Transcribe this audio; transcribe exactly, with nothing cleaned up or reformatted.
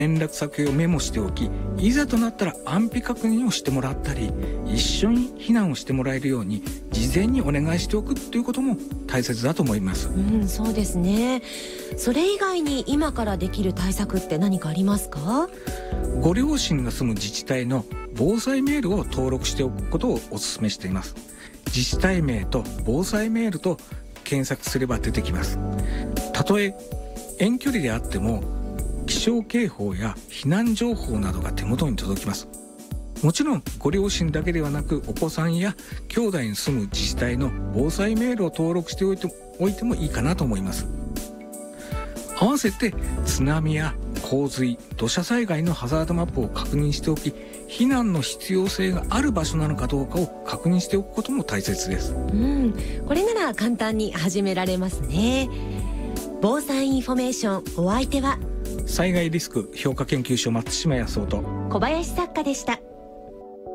連絡先をメモしておき、いざとなったら安否確認をしてもらったり、一緒に避難をしてもらえるように事前にお願いしておくということも大切だと思います。 うん、そうですね。それ以外に今からできる対策って何かありますか？ ご両親が住む自治体の防災メールを登録しておくことをお勧めしています。自治体名と防災メールと検索すれば出てきます。たとえ遠距離であっても気象警報や避難情報などが手元に届きます。もちろんご両親だけではなく、お子さんや兄弟に住む自治体の防災メールを登録しておいて、おいてもいいかなと思います。合わせて津波や洪水、土砂災害のハザードマップを確認しておき、避難の必要性がある場所なのかどうかを確認しておくことも大切です。 うん、これなら簡単に始められますね。防災インフォメーション、お相手は災害リスク評価研究所松島康夫と小林作家でした。